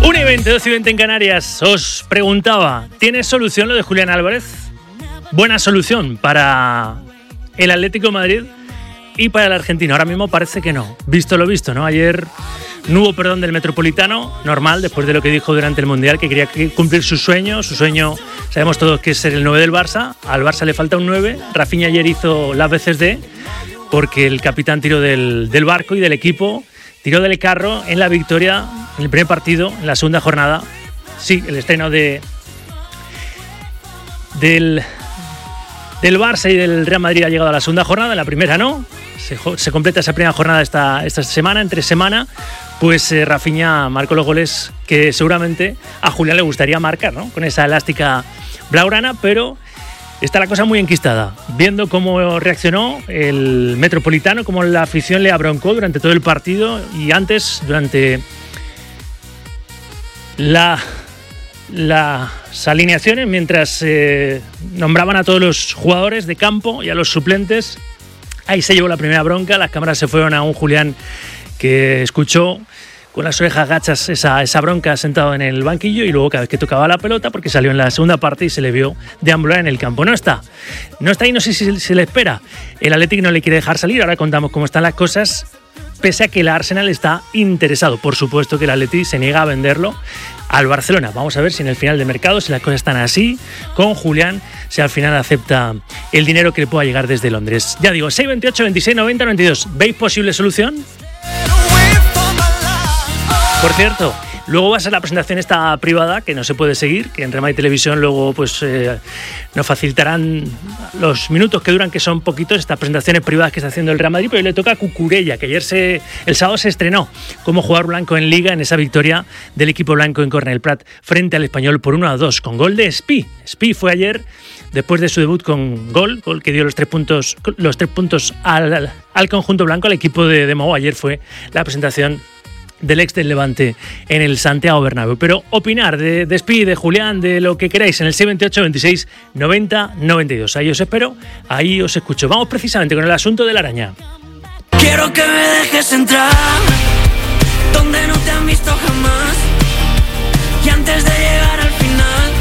1:20, 12:20 en Canarias. Os preguntaba, ¿tiene solución lo de Julián Álvarez? Buena solución para el Atlético de Madrid y para el argentino. Ahora mismo parece que no. Visto lo visto, ¿no? Ayer no hubo perdón del Metropolitano, normal, después de lo que dijo durante el Mundial, que quería cumplir su sueño. Su sueño, sabemos todos que es ser el 9 del Barça. Al Barça le falta un 9. Rafinha ayer hizo las veces de, porque el capitán tiró del barco y del equipo, tiró del carro en la victoria, en el primer partido, en la segunda jornada. Sí, el estreno del Barça y del Real Madrid ha llegado a la segunda jornada, en la primera no. Se completa esa primera jornada esta semana, entre semana. Pues Rafinha marcó los goles que seguramente a Julián le gustaría marcar, ¿no? Con esa elástica blaugrana, pero está la cosa muy enquistada. Viendo cómo reaccionó el Metropolitano, cómo la afición le abroncó durante todo el partido y antes, durante las alineaciones, mientras nombraban a todos los jugadores de campo y a los suplentes. Ahí se llevó la primera bronca. Las cámaras se fueron a un Julián que escuchó con las orejas gachas esa bronca sentado en el banquillo, y luego cada vez que tocaba la pelota, porque salió en la segunda parte y se le vio deambular en el campo. No está ahí, no sé si se le espera. El Atlético no le quiere dejar salir. Ahora contamos cómo están las cosas, pese a que el Arsenal está interesado. Por supuesto que el Atlético se niega a venderlo al Barcelona. Vamos a ver si en el final de mercado, si las cosas están así con Julián, si al final acepta el dinero que le pueda llegar desde Londres. Ya digo, 628 26 90 92. ¿Veis posible solución? Por cierto, luego va a ser la presentación esta privada, que no se puede seguir, que en Real Madrid Televisión luego pues nos facilitarán los minutos que duran, que son poquitos, estas presentaciones privadas que está haciendo el Real Madrid, pero le toca a Cucurella, que ayer el sábado se estrenó como jugador blanco en Liga, en esa victoria del equipo blanco en Cornellà del Prat frente al Español por 1-2, con gol de Espí. Espí fue ayer, después de su debut, con gol que dio los tres puntos al conjunto blanco, al equipo de Mou. Ayer fue la presentación del ex del Levante en el Santiago Bernabéu. Pero opinar de Espí, de Julián, de lo que queráis en el 628 26 90 92. Ahí os espero, ahí os escucho. Vamos precisamente con el asunto de la araña. Quiero que me dejes entrar donde no te han visto jamás, y antes de llegar al final.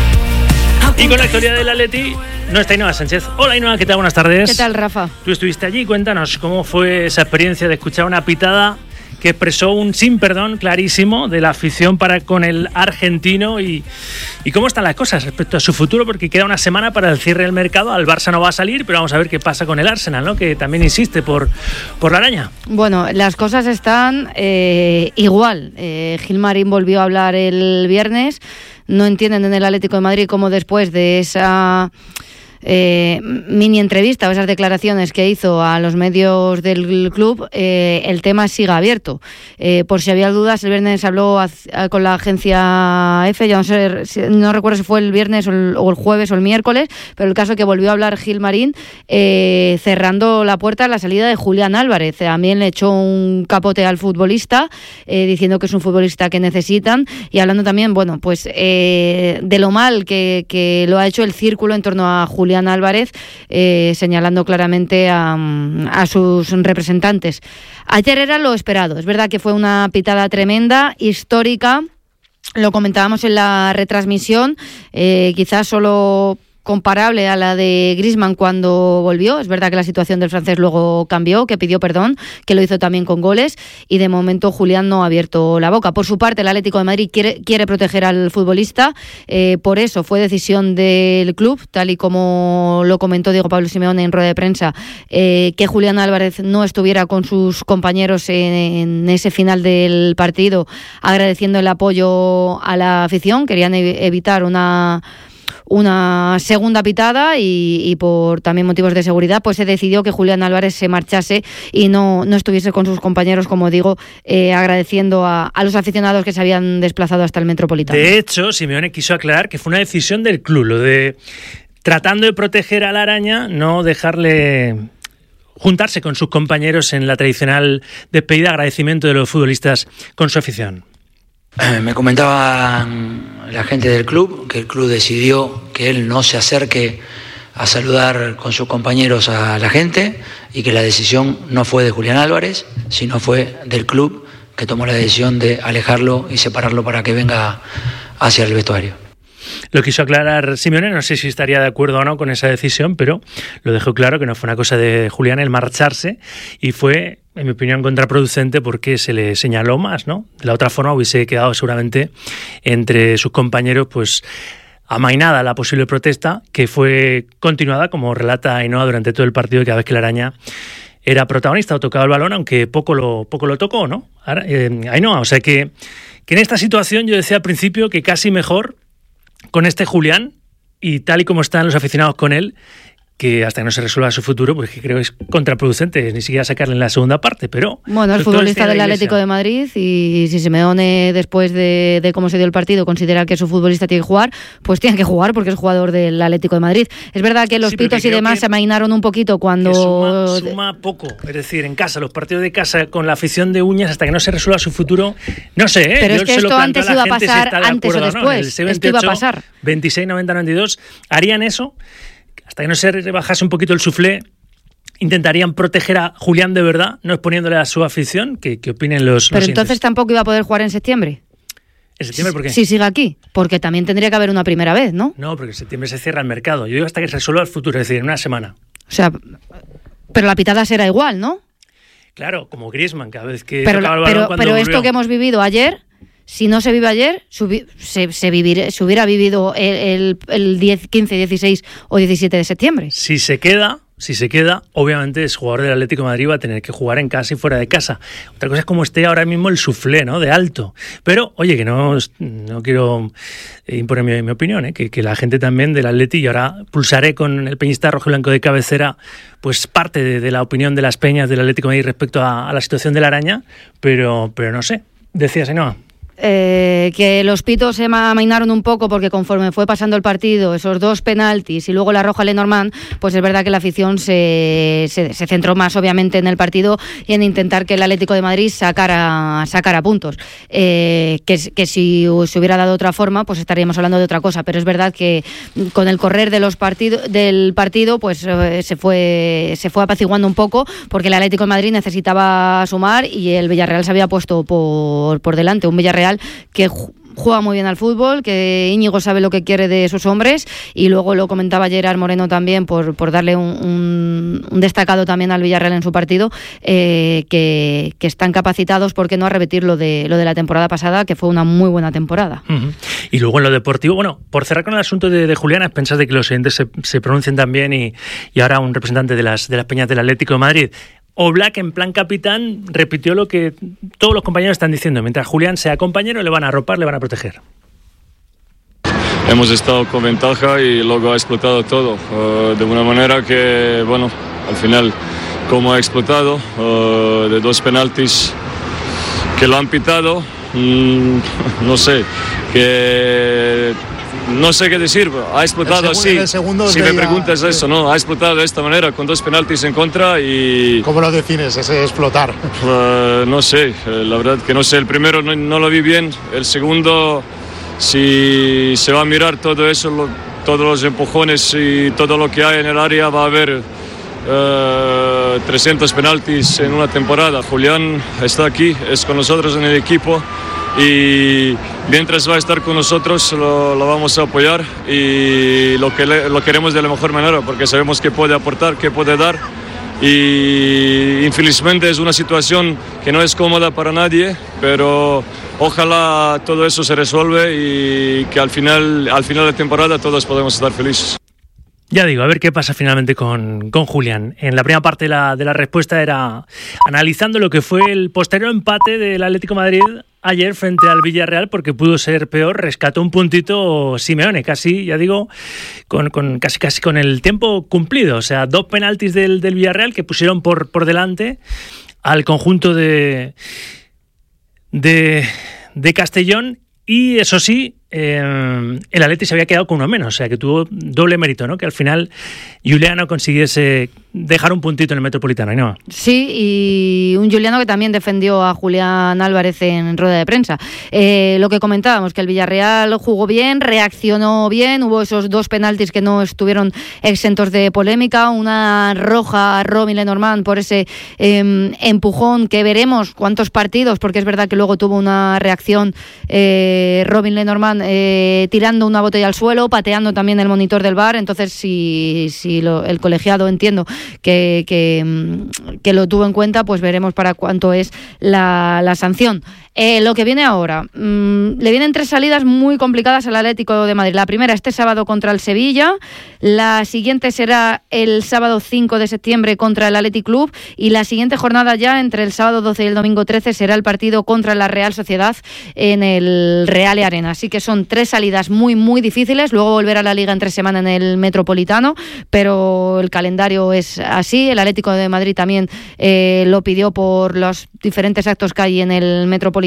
Y con la actualidad del Atleti no está Ainhoa Sánchez. Hola Ainhoa, ¿qué tal? Buenas tardes. ¿Qué tal, Rafa? Tú estuviste allí, cuéntanos cómo fue esa experiencia de escuchar una pitada que expresó un sin perdón clarísimo de la afición para con el argentino, y cómo están las cosas respecto a su futuro, porque queda una semana para el cierre del mercado. Al Barça no va a salir, pero vamos a ver qué pasa con el Arsenal, ¿no? Que también insiste por la araña. Bueno, las cosas están igual. Gilmarín volvió a hablar el viernes. No entienden en el Atlético de Madrid cómo después de esa mini entrevista o esas declaraciones que hizo a los medios del club, el tema siga abierto. Por si había dudas, el viernes habló con la agencia EFE, ya no recuerdo si fue el viernes o el jueves o el miércoles, pero el caso es que volvió a hablar Gilmarín, cerrando la puerta a la salida de Julián Álvarez. También le echó un capote al futbolista, diciendo que es un futbolista que necesitan, y hablando también, bueno, pues de lo mal que lo ha hecho el círculo en torno a Julián Álvarez, señalando claramente a sus representantes. Ayer era lo esperado. Es verdad que fue una pitada tremenda, histórica. Lo comentábamos en la retransmisión, quizás solo comparable a la de Griezmann cuando volvió. Es verdad que la situación del francés luego cambió, que pidió perdón, que lo hizo también con goles, y de momento Julián no ha abierto la boca. Por su parte, el Atlético de Madrid quiere proteger al futbolista, por eso fue decisión del club, tal y como lo comentó Diego Pablo Simeone en rueda de prensa, que Julián Álvarez no estuviera con sus compañeros en ese final del partido, agradeciendo el apoyo a la afición. Querían evitar una segunda pitada, y por también motivos de seguridad, pues se decidió que Julián Álvarez se marchase y no estuviese con sus compañeros, como digo, agradeciendo a los aficionados que se habían desplazado hasta el Metropolitano. De hecho, Simeone quiso aclarar que fue una decisión del club, lo de, tratando de proteger a la araña, no dejarle juntarse con sus compañeros en la tradicional despedida, agradecimiento de los futbolistas con su afición. Me comentaba la gente del club que el club decidió que él no se acerque a saludar con sus compañeros a la gente, y que la decisión no fue de Julián Álvarez, sino fue del club, que tomó la decisión de alejarlo y separarlo para que venga hacia el vestuario. Lo quiso aclarar Simeone, no sé si estaría de acuerdo o no con esa decisión, pero lo dejó claro que no fue una cosa de Julián el marcharse y fue, en mi opinión, contraproducente porque se le señaló más, ¿no? De la otra forma hubiese quedado seguramente entre sus compañeros, pues, amainada la posible protesta, que fue continuada, como relata Ainhoa, durante todo el partido, cada vez que la Araña era protagonista o tocaba el balón, aunque poco lo tocó, ¿no? Ainhoa, o sea que en esta situación yo decía al principio que casi mejor con este Julián y tal y como están los aficionados con él, que hasta que no se resuelva su futuro, pues que creo que es contraproducente ni siquiera sacarle en la segunda parte, pero... Bueno, es futbolista del Atlético de Madrid y si Simeone, después de cómo se dio el partido, considera que su futbolista tiene que jugar, pues tiene que jugar porque es jugador del Atlético de Madrid. Es verdad que los pitos y demás se amainaron un poquito cuando... Suma poco, es decir, en casa, los partidos de casa con la afición de uñas, hasta que no se resuelva su futuro, no sé, Pero es que esto antes iba a pasar, antes o después, esto iba a pasar. 26, 90, 92, harían eso... Hasta que no se rebajase un poquito el suflé, intentarían proteger a Julián de verdad, no exponiéndole a su afición. ¿Qué opinen los Pero entonces siguientes? Tampoco iba a poder jugar en septiembre. ¿En septiembre por qué? Si sigue aquí, porque también tendría que haber una primera vez, ¿no? No, porque en septiembre se cierra el mercado. Yo digo hasta que se resuelva el futuro, es decir, en una semana. O sea, pero la pitada será igual, ¿no? Claro, como Griezmann, cada vez que pero, tocaba el balón cuando pero volvió. Esto que hemos vivido ayer... Si no se vive ayer, se hubiera vivido el 10, 15, 16 o 17 de septiembre. Si se queda, obviamente es jugador del Atlético de Madrid, va a tener que jugar en casa y fuera de casa. Otra cosa es como esté ahora mismo el suflé, ¿no? De alto. Pero, oye, que no quiero imponer mi opinión, que la gente también del Atleti, y ahora pulsaré con el peñista rojo y blanco de cabecera, pues parte de la opinión de las peñas del Atlético de Madrid respecto a la situación de la Araña, pero no sé. Decías, Ainhoa. Que los pitos se amainaron un poco porque conforme fue pasando el partido, esos 2 penaltis y luego la roja a Lenormand, pues es verdad que la afición se centró más obviamente en el partido y en intentar que el Atlético de Madrid sacara puntos. Que si se hubiera dado de otra forma, pues estaríamos hablando de otra cosa, pero es verdad que con el correr del partido pues se fue apaciguando un poco porque el Atlético de Madrid necesitaba sumar y el Villarreal se había puesto por delante, un Villarreal que juega muy bien al fútbol, que Íñigo sabe lo que quiere de sus hombres y luego lo comentaba Gerard Moreno también por darle un destacado también al Villarreal en su partido, que están capacitados porque no a repetir lo de la temporada pasada, que fue una muy buena temporada. Uh-huh. Y luego en lo deportivo, bueno, por cerrar con el asunto de Julián, pensad de que los oyentes se pronuncien también y ahora un representante de las peñas del Atlético de Madrid. Oblak, en plan capitán, repitió lo que todos los compañeros están diciendo. Mientras Julián sea compañero, le van a arropar, le van a proteger. Hemos estado con ventaja y luego ha explotado todo. De una manera que, bueno, al final, como ha explotado, de 2 penaltis que lo han pitado, no sé, no sé qué decir, ha explotado así. Si me preguntas eso, ¿no? Ha explotado de esta manera, con 2 penaltis en contra y... ¿Cómo lo defines, ese explotar? No sé, la verdad que no sé. El primero no lo vi bien, el segundo, si se va a mirar todo eso, todos los empujones y todo lo que hay en el área, va a haber 300 penaltis en una temporada. Julián está aquí, es con nosotros en el equipo. Y mientras va a estar con nosotros lo vamos a apoyar y lo queremos de la mejor manera porque sabemos que puede aportar, que puede dar y infelizmente es una situación que no es cómoda para nadie, pero ojalá todo eso se resuelve y que al final de temporada todos podemos estar felices. Ya digo, a ver qué pasa finalmente con Julián. En la primera parte de la respuesta era analizando lo que fue el posterior empate del Atlético de Madrid ayer frente al Villarreal, porque pudo ser peor, rescató un puntito Simeone, casi, ya digo, casi con el tiempo cumplido. O sea, 2 penaltis del Villarreal que pusieron por delante al conjunto de Castellón y, eso sí, el Atleti se había quedado con uno menos, o sea que tuvo doble mérito, ¿no? Que al final Juliano consiguiese dejar un puntito en el Metropolitano, ¿no? Sí, y un Juliano que también defendió a Julián Álvarez en rueda de prensa. Lo que comentábamos, que el Villarreal jugó bien, reaccionó bien, hubo esos 2 penaltis que no estuvieron exentos de polémica, una roja a Robin Lenormand por ese empujón que veremos cuántos partidos, porque es verdad que luego tuvo una reacción Robin Lenormand tirando una botella al suelo, pateando también el monitor del VAR. Entonces si el colegiado, entiendo que lo tuvo en cuenta, pues veremos para cuánto es la sanción. Lo que viene ahora, le vienen 3 salidas muy complicadas al Atlético de Madrid. La primera este sábado contra el Sevilla, la siguiente será el sábado 5 de septiembre contra el Athletic Club, y la siguiente jornada ya entre el sábado 12 y el domingo 13 será el partido contra la Real Sociedad en el Reale Arena. Así que son 3 salidas muy muy difíciles. Luego volver a la Liga entre semana en el Metropolitano, pero el calendario es así. El Atlético de Madrid también lo pidió por los diferentes actos que hay en el Metropolitano,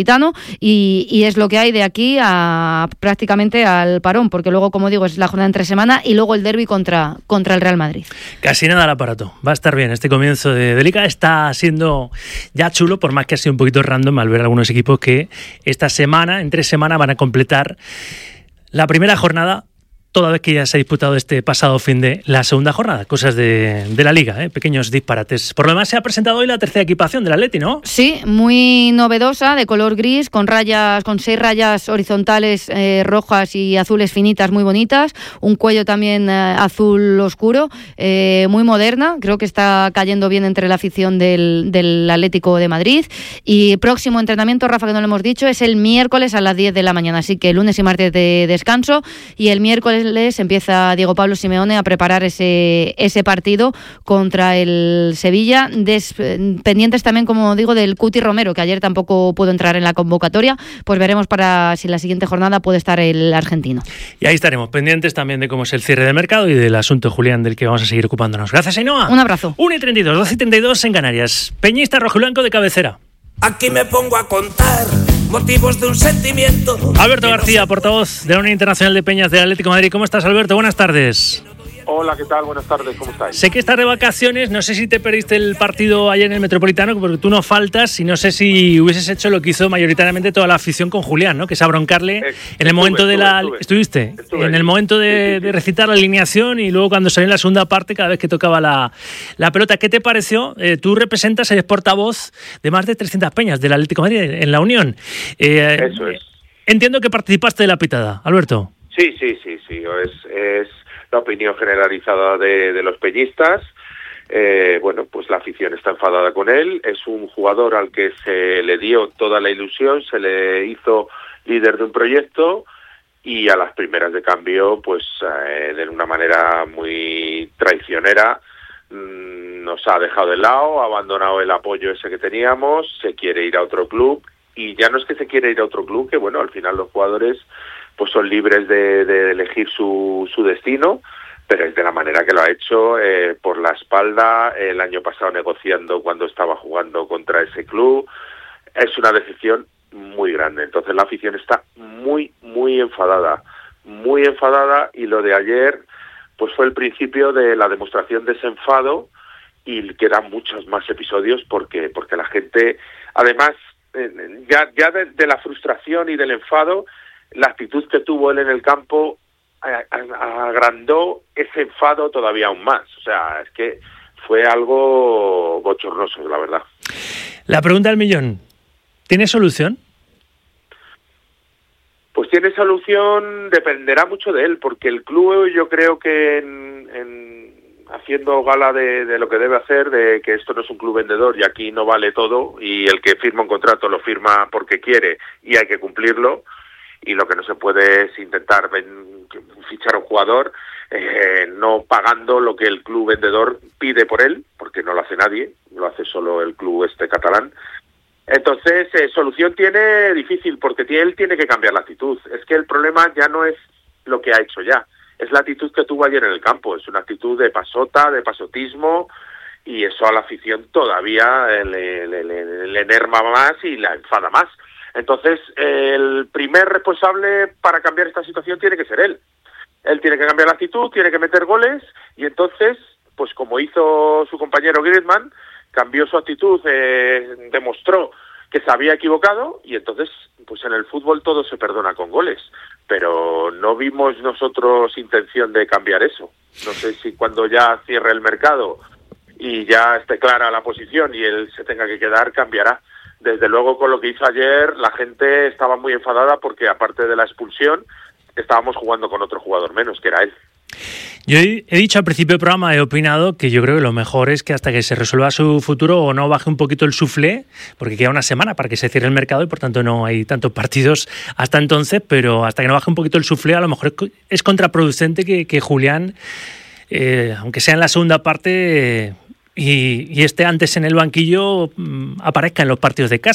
y es lo que hay de aquí a prácticamente al parón, porque luego, como digo, es la jornada entre semana y luego el derbi contra el Real Madrid. Casi nada al aparato. Va a estar bien este comienzo de Liga. Está siendo ya chulo, por más que ha sido un poquito random al ver algunos equipos que esta semana, en 3 semanas, van a completar la primera jornada, toda vez que ya se ha disputado este pasado fin de la segunda jornada. Cosas de la Liga, pequeños disparates. Por lo demás, se ha presentado hoy la tercera equipación del Atleti, ¿no? Sí, muy novedosa, de color gris, con 6 rayas horizontales rojas y azules finitas muy bonitas, un cuello también azul oscuro, muy moderna. Creo que está cayendo bien entre la afición del Atlético de Madrid. Y próximo entrenamiento, Rafa, que no lo hemos dicho, es el miércoles a las 10 de la mañana, así que lunes y martes de descanso, y el miércoles empieza Diego Pablo Simeone a preparar ese partido contra el Sevilla, pendientes también, como digo, del Cuti Romero, que ayer tampoco pudo entrar en la convocatoria. Pues veremos para si la siguiente jornada puede estar el argentino. Y ahí estaremos pendientes también de cómo es el cierre de mercado y del asunto, Julián, del que vamos a seguir ocupándonos. Gracias, Ainhoa. Un abrazo. 1:32, 12:32 en Canarias. Peñista rojiblanco de cabecera. Aquí me pongo a contar motivos de un sentimiento. Alberto García, portavoz de la Unión Internacional de Peñas del Atlético de Madrid. ¿Cómo estás, Alberto? Buenas tardes. Hola, ¿qué tal? Buenas tardes, ¿cómo estáis? Sé que estás de vacaciones, no sé si te perdiste el partido ayer en el Metropolitano, porque tú no faltas, y no sé si hubieses hecho lo que hizo mayoritariamente toda la afición con Julián, ¿no? Que es abroncarle en el momento de la... ¿Estuviste? En el momento de recitar la alineación, y luego cuando salió en la segunda parte, cada vez que tocaba la pelota. ¿Qué te pareció? Tú representas, eres portavoz de más de 300 peñas del Atlético de Madrid en la Unión. Eso es. Entiendo que participaste de la pitada, Alberto. Sí. Es la opinión generalizada de los peñistas. Bueno, pues la afición está enfadada con él. Es un jugador al que se le dio toda la ilusión, se le hizo líder de un proyecto, y a las primeras de cambio, pues de una manera muy traicionera, nos ha dejado de lado, ha abandonado el apoyo ese que teníamos, se quiere ir a otro club. Y ya no es que se quiera ir a otro club, que bueno, al final los jugadores pues son libres de elegir su destino, pero es de la manera que lo ha hecho, por la espalda, el año pasado negociando cuando estaba jugando contra ese club. Es una decepción muy grande. Entonces la afición está muy enfadada, y lo de ayer pues fue el principio de la demostración de ese enfado, y quedan muchos más episodios porque la gente, además, ya de la frustración y del enfado, la actitud que tuvo él en el campo agrandó ese enfado todavía aún más. O sea, es que fue algo bochornoso, la verdad. La pregunta del millón, ¿tiene solución? Pues tiene solución, dependerá mucho de él, porque el club, yo creo que haciendo gala de lo que debe hacer, de que esto no es un club vendedor y aquí no vale todo, y el que firma un contrato lo firma porque quiere y hay que cumplirlo, y lo que no se puede es intentar fichar a un jugador no pagando lo que el club vendedor pide por él, porque no lo hace nadie, lo hace solo el club catalán. Entonces, solución tiene difícil, porque él tiene que cambiar la actitud. Es que el problema ya no es lo que ha hecho ya, es la actitud que tuvo ayer en el campo. Es una actitud de pasota, de pasotismo, y eso a la afición todavía le enerva más y la enfada más. Entonces, el primer responsable para cambiar esta situación tiene que ser él. Él tiene que cambiar la actitud, tiene que meter goles, y entonces, pues como hizo su compañero Griezmann, cambió su actitud, demostró que se había equivocado, y entonces, pues en el fútbol todo se perdona con goles, pero no vimos nosotros intención de cambiar eso. No sé si cuando ya cierre el mercado y ya esté clara la posición y él se tenga que quedar, cambiará. Desde luego, con lo que hizo ayer, la gente estaba muy enfadada porque, aparte de la expulsión, estábamos jugando con otro jugador menos, que era él. Yo he dicho al principio del programa, he opinado que yo creo que lo mejor es que hasta que se resuelva su futuro o no baje un poquito el suflé, porque queda una semana para que se cierre el mercado y por tanto no hay tantos partidos hasta entonces, pero hasta que no baje un poquito el suflé, a lo mejor es contraproducente que Julián, aunque sea en la segunda parte y esté antes en el banquillo, aparezca en los partidos de casa.